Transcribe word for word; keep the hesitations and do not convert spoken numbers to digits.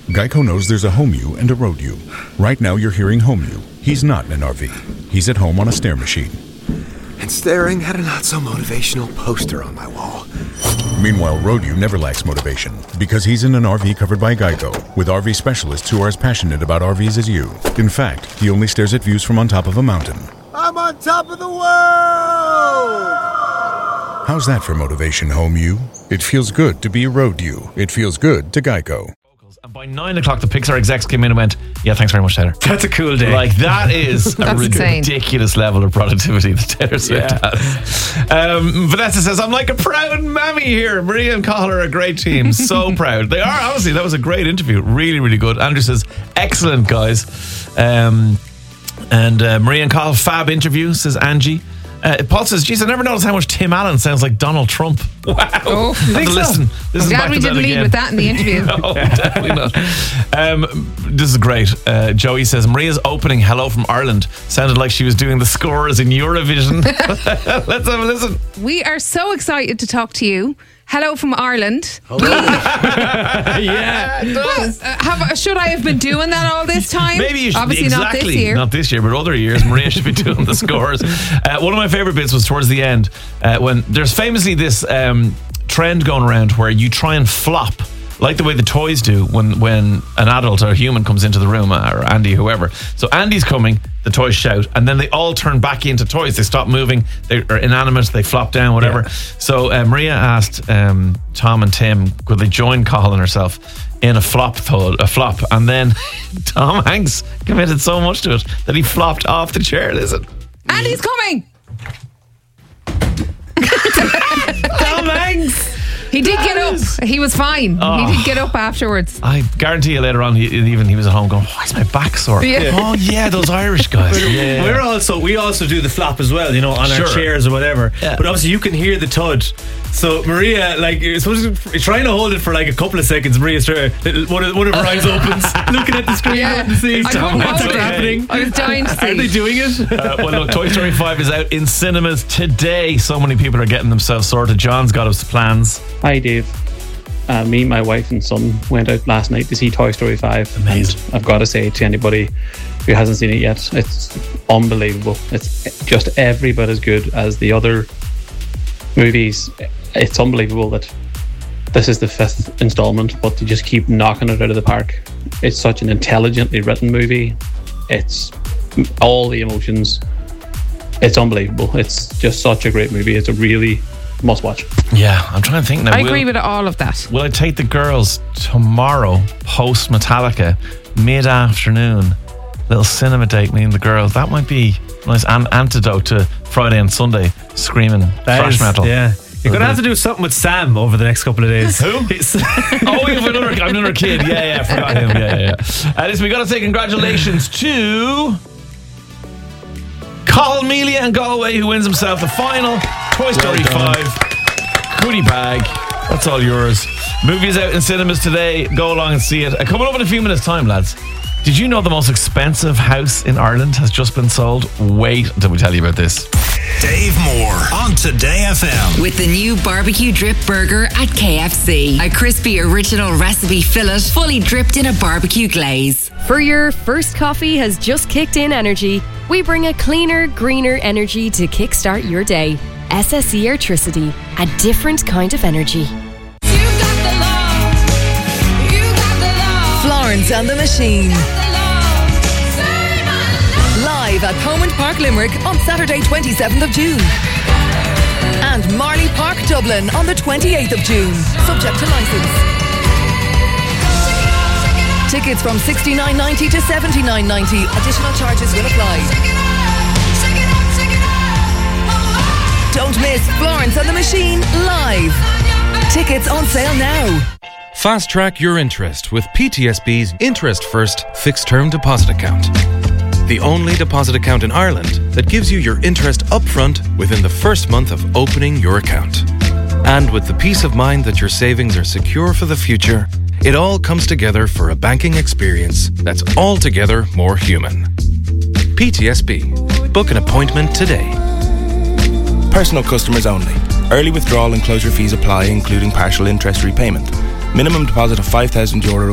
Geico knows there's a home you and a road you. Right now you're hearing home you. He's not in an R V. He's at home on a stair machine. And staring at a not-so-motivational poster on my wall. Meanwhile, road you never lacks motivation because he's in an R V covered by Geico with R V specialists who are as passionate about R Vs as you. In fact, he only stares at views from on top of a mountain. I'm on top of the world! How's that for motivation, home you? It feels good to be a road you. It feels good to Geico. And by nine o'clock, the Pixar execs came in and went, yeah, thanks very much, Taylor. That's a cool day. Like, that is a ridiculous level of productivity that Taylor Swift Yeah. has. Um, Vanessa says, I'm like a proud mammy here. Maria and Cathal are a great team. So proud. They are, honestly. That was a great interview. Really, really good. Andrew says, excellent, guys. Um, and uh, Maria and Cathal, fab interview, says Angie. Uh, Paul says, geez, I never noticed how much Tim Allen sounds like Donald Trump. Wow. Oh, I have to listen. listen I'm glad back we to didn't that lead again. with that in the interview. No, definitely not. Um, this is great. Uh, Joey says, Maria's opening Hello from Ireland sounded like she was doing the scores in Eurovision. Let's have a listen. We are so excited to talk to you. Hello from Ireland. Yeah. Well, uh, have, should I have been doing that all this time? Maybe you should. Obviously exactly, not this year. Not this year, but other years. Maria should be doing the scores. Uh, one of my favourite bits was towards the end uh, when there's famously this um, trend going around where you try and flop, like the way the toys do when, when an adult or a human comes into the room, or Andy, whoever. So Andy's coming, the toys shout, and then they all turn back into toys. They stop moving, they are inanimate, they flop down, whatever. Yeah. So uh, Maria asked um, Tom and Tim, could they join Cathal and herself in a flop, th- a flop, and then Tom Hanks committed so much to it that he flopped off the chair. Listen. Andy's coming! Tom Hanks! He did get up. He was fine. Oh. He did get up afterwards. I guarantee you later on, he, even he was at home going, why is my back sore? Yeah. Oh yeah, those Irish guys. Yeah. We're also we also do the flop as well, you know, on Sure. our chairs or whatever. Yeah. But obviously you can hear the thud. So Maria, like, you're supposed to, you're trying to hold it for like a couple of seconds. Maria's trying, one of, one of her eyes opens, looking at the screen, Yeah. wanting to see I couldn't what's hold it. happening. I was dying to see. Are they doing it? Uh, well, look, Toy Story five is out in cinemas today. So many people are getting themselves sorted. John's got his plans. Hi, Dave. Uh, me, my wife and son went out last night to see Toy Story five. Amazing. And I've got to say to anybody who hasn't seen it yet, it's unbelievable. It's just every bit as good as the other movies. It's unbelievable that this is the fifth installment, but they just keep knocking it out of the park. It's such an intelligently written movie. It's all the emotions. It's unbelievable. It's just such a great movie. It's a really must watch. Yeah, I'm trying to think now. I will, agree with all of that. Will I take the girls tomorrow, post Metallica, mid afternoon? Little cinema date, me and the girls. That might be a nice an- antidote to Friday and Sunday screaming That thrash is- metal. Yeah. You're going to have to do something with Sam over the next couple of days. Who? Oh, you have another, I'm another kid. Yeah, yeah, I forgot him. Yeah, yeah, yeah. Uh, listen, we got to say congratulations to Cathal Melia and Galway, who wins himself the final Toy Story five goodie bag. That's all yours. Movie's out in cinemas today. Go along and see it. Uh, coming up in a few minutes' time, lads. Did you know the most expensive house in Ireland has just been sold? Wait until we tell you about this. Dave Moore on Today F M. With the new barbecue drip burger at K F C. A crispy original recipe fillet fully dripped in a barbecue glaze. For your first coffee has just kicked in energy, we bring a cleaner, greener energy to kickstart your day. S S E Airtricity, a different kind of energy. Florence and the Machine. Live at Thomond Park, Limerick on Saturday twenty-seventh of June. And Marley Park, Dublin on the twenty-eighth of June. Subject to licence. Tickets from sixty-nine ninety to seventy-nine ninety. Additional charges will apply. Don't miss Florence and the Machine live. Tickets on sale now. Fast track your interest with P T S B's Interest First Fixed Term Deposit Account. The only deposit account in Ireland that gives you your interest upfront within the first month of opening your account. And with the peace of mind that your savings are secure for the future, it all comes together for a banking experience that's altogether more human. P T S B. Book an appointment today. Personal customers only. Early withdrawal and closure fees apply, including partial interest repayment. Minimum deposit of five thousand euro